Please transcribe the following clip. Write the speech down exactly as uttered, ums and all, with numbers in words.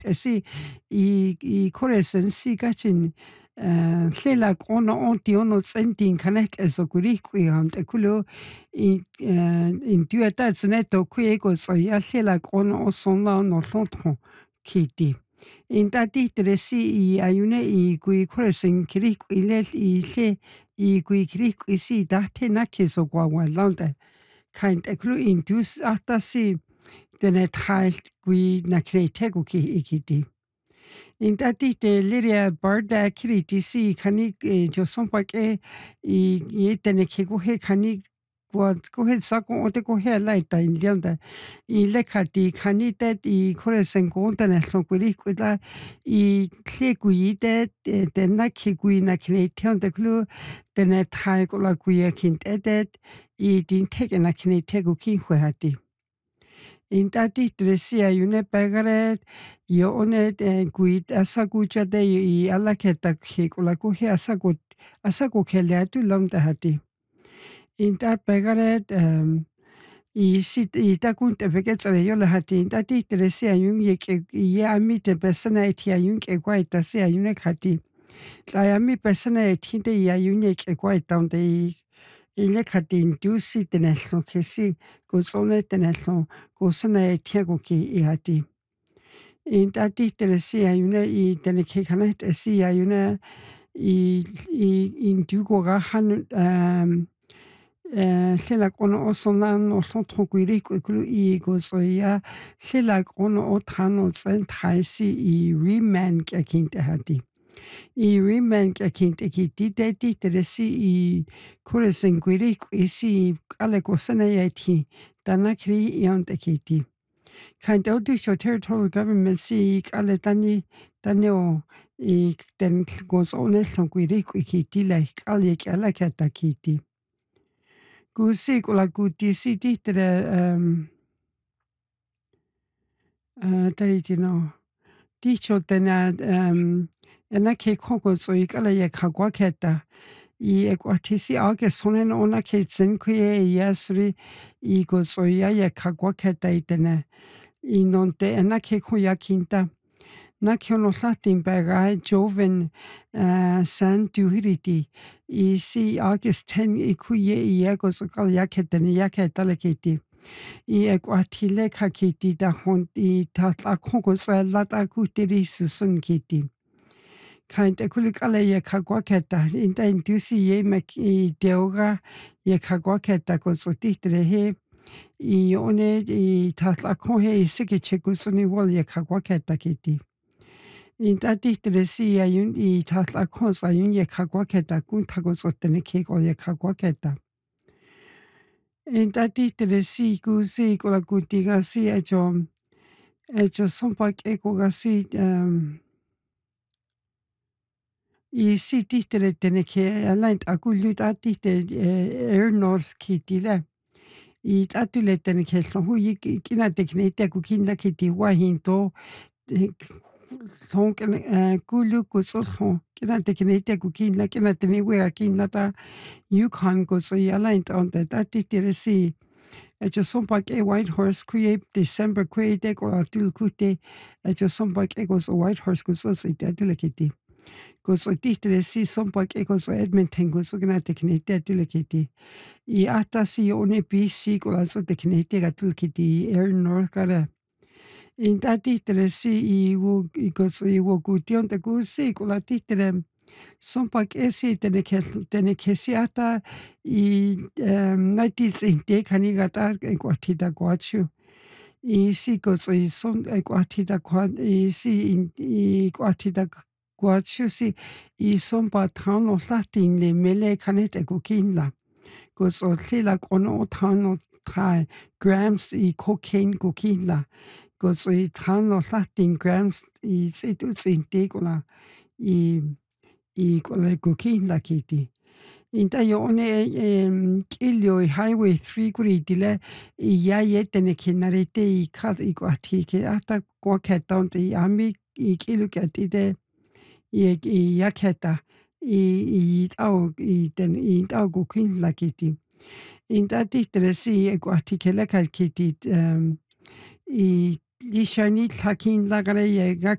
esi i i koresen sikachin llela krona onti ono sentin kanet eso kurikui ham te kulo i in duata zneto kuego so ya llela krona osonna no lontro kiti. In tati tresi i ayune i kui koresen kirik ilel i le i kui kirik isi date na keso kwa walanda. Kind eklu indus atasi den trail gui na kreitego ki ikiti. In tati te liria barda kiriti si kani jo sompak e i yetene kego he kani kwa ko he sako ote ko he laita in lionda i lekati kani tet i koresen konta na sonkuri kuda i kle gui det den na kegui na kreitego de klu den trail ko la gui kint edet i din teke na kreitego ki hati. In tati tresi ayune pagaret yo one guid asagucha de i alla keta kula kuhe asagut asagu keleatu lomta hati. In ta pagaret um, i sit i takun te veketsare yo la hati in tati tresi ayun ye ke ye ami te persona eti ayun ke kwa itasi ayune hati. La ami persona eti te ayun ye ke kwa itonde i ile kati indusi teneslon kesi kusone teneslon kusana etiago ki i hati. In tati teresi ayune i teneke kanet esi ayune i i indugo gahan um selak ono osonan oson trokuiri kulu i gosoya selak ono otano sen traisi i reman kakinte hati. I reman kakinte kiti teti teresi i koresen kuiri isi ale kosana yati tanakri yonte kiti. Kind of territorial government si ale tani taneo i ten goes on songuiri kiti like ale ala kata kiti. Gusi la guti si titre um uh tariti no. Dicho tena um ena ke koko so i ala ye kagwa keta. I ekwatisi age sonen ona ke tsenkuye yasri i go so ya ye kagwa keta itene. I non te ena ke kuya kinta. Na kiono satin bagai joven uh, san duhiriti. I si August ten i kuye i ego so kal yaketene yaketale kiti. I ekwatile kakiti da hon i tatla kongo so lata kutiri susun kiti. Kind ekulik ale ye kagwa keta. Inta indusi ye mek i deoga ye kagwa keta ko so titre he. I one i tatla kohe i sike cheku suni wal ye kagwa keta kiti. In tati tresi ayun i tatla kons ayun ye kagwa keta kun tago sotene keko ye kagwa keta. In tati tresi gusi kola gutiga si echo echo sompak eko gasi um, i si titre tene ke alaint akulut atite air north kitile. I tatule tene ke sohu i kina teknete kukinda kiti wahinto sonken kulu kusolho kina teknete kukinda kina tenewe akinda ta Yukon goso alaint on the tati teresi. Echo sompak e white horse create December create ko atul kute echo sompak e goso white horse goso si tatule kiti. Goso titre si sompak e goso Edmonton goso kina teknete atule kiti. I ata si one B C ko aso teknete atul kiti air north kara. In tati tresi i wo i goso i wo gution te gusi ko la titre sompak esi tene kes tene kesi ata i um, nineties inte kanigata e kwatida kwachu. I si goso i son e kwatida kwa i si i kwatida kwachu si i sompa trano latin le mele kanete kukinla. Goso sila kono trano trai grams i cocaine kukinla. Goso i trano latin grams i situ inte kola i i kola kukinla kiti. Inta yo one um, kilio i highway three kuri dile i ya yetene kinarete i kat i kwati ke ata kwa keta i ami i kilo katide i i yaketa i i tau i den i tau kukinla kiti. Inta titresi e kwati kele kiti um, i lishani takin lagare ye